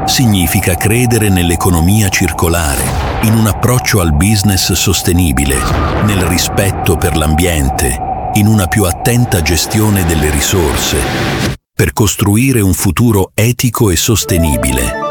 Significa credere nell'economia circolare, in un approccio al business sostenibile, nel rispetto per l'ambiente, in una più attenta gestione delle risorse, per costruire un futuro etico e sostenibile.